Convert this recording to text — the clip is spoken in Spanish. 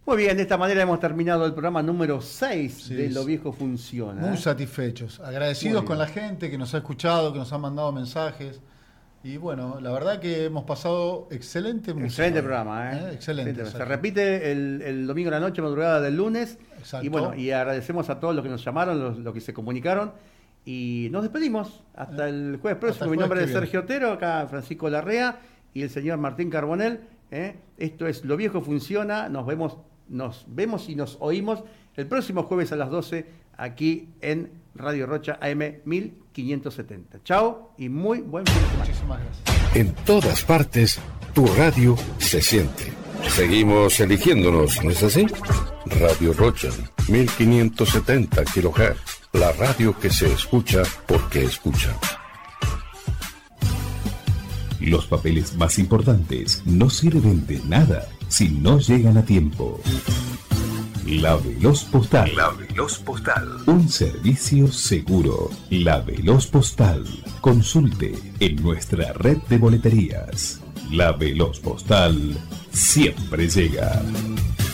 Muy bien, de esta manera hemos terminado el programa número 6 de Lo Viejo Funciona. Muy satisfechos, agradecidos con la gente que nos ha escuchado, que nos ha mandado mensajes. Y bueno, la verdad que hemos pasado excelente programa, Excelente. Se repite el domingo en la noche, madrugada del lunes. Exacto. Y bueno, y agradecemos a todos los que nos llamaron, los que se comunicaron. Y nos despedimos hasta el jueves próximo. Mi nombre es Sergio Otero, acá Francisco Larrea y el señor Martín Carbonell. Esto es Lo Viejo Funciona. Nos vemos y nos oímos el próximo jueves a las 12 aquí en Radio Rocha AM 1570. Chao y muy buen fin de semana. Muchísimas gracias. En todas partes, tu radio se siente. Seguimos eligiéndonos, ¿no es así? Radio Rocha 1570 kHz. La radio que se escucha porque escucha. Los papeles más importantes no sirven de nada si no llegan a tiempo. La Veloz Postal. La Veloz Postal. Un servicio seguro. La Veloz Postal. Consulte en nuestra red de boleterías. La Veloz Postal siempre llega.